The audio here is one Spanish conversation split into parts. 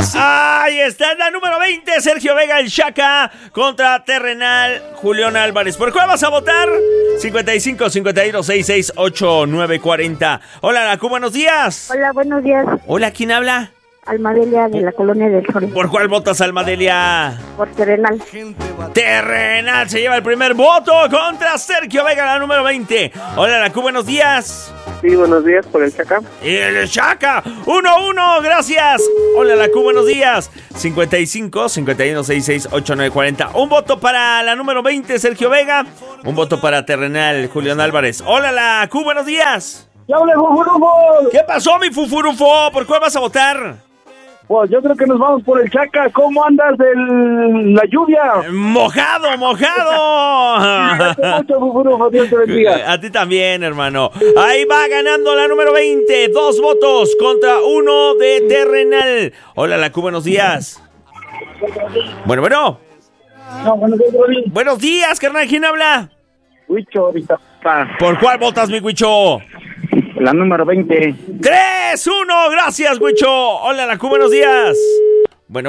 Ahí está la número 20, Sergio Vega, el Chaca, contra Terrenal, Julián Álvarez. ¿Por cuál vas a votar? 55 52 66 89 40. Hola, Naku, buenos días. Hola, buenos días. Hola, ¿quién habla? Almadelia de la Colonia del Sol. ¿Por cuál votas, Almadelia? Por Terrenal. Terrenal se lleva el primer voto contra Sergio Vega, la número 20. Hola, Naku, buenos días. Sí, buenos días, por el Chaca. El Chaca, 1-1, gracias. Hola, Naku, buenos días. 55 51 66 89 40. Un voto para la número 20, Sergio Vega. Un voto para Terrenal, Julián Álvarez. Hola, Naku, buenos días. ¡Ya hablé, Fufurufo! ¿Qué pasó, mi Fufurufo? ¿Por cuál vas a votar? Pues yo creo que nos vamos por el Chaca. ¿Cómo andas de la lluvia? ¡Mojado, mojado! Mucho, Fufurufo, Dios te bendiga. A ti también, hermano. Ahí va ganando la número 20. 2 votos contra 1 de Terrenal. Hola, Naku, buenos días. Bueno. No, buenos días, Rodri. Buenos días, carnal. ¿Quién habla? Huicho, ahorita. ¿Por cuál votas, mi Huicho? La número 20. 3-1, gracias, Huicho. Hola, Naku, buenos días. Bueno.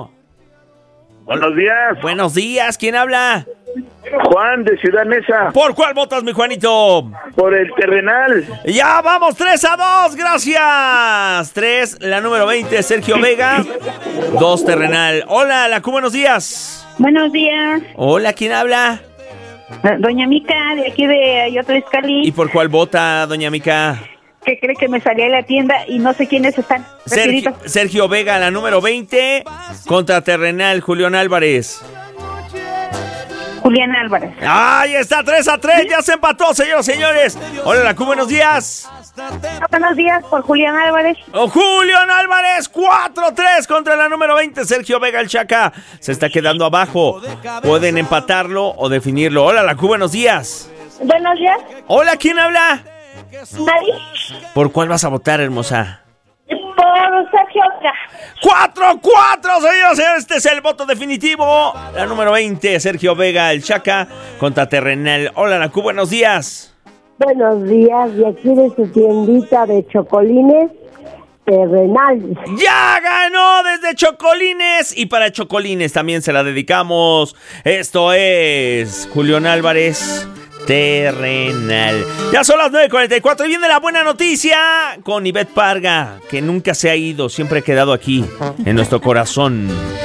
Buenos días. Buenos días, ¿quién habla? Juan, de Ciudad Neza. ¿Por cuál votas, mi Juanito? Por el Terrenal. Ya vamos, 3-2, gracias. 3, la número 20, Sergio Vega. 2, Terrenal. Hola, Naku, buenos días. Buenos días. Hola, ¿quién habla? Doña Mica, de aquí de Ayotla Izcalli. ¿Y por cuál vota, doña Mica? Que cree que me salí a la tienda y no sé quiénes están. Sergio Vega, la número 20, contra Terrenal, Julián Álvarez. Julián Álvarez. Ahí está, 3-3, ya se empató, señoras y señores. Hola, Naku, buenos días. Buenos días, por Julián Álvarez. Julián Álvarez, 4-3 contra la número 20, Sergio Vega, el Chaca. Se está quedando abajo. Pueden empatarlo o definirlo. Hola, Naku, buenos días. Buenos días. Hola, ¿quién habla? Nadie. ¿Por cuál vas a votar, hermosa? Por Sergio Vega. 4-4, señores, este es el voto definitivo. La número 20, Sergio Vega, el Chaca, contra Terrenal. Hola, Naku, buenos días. Buenos días, de aquí de su tiendita de chocolines, Terrenal. Ya ganó desde Chocolines, y para Chocolines también se la dedicamos. Esto es Julián Álvarez, Terrenal. Ya son las 9:44 y viene la buena noticia con Ivette Parga, que nunca se ha ido, siempre ha quedado aquí en nuestro corazón.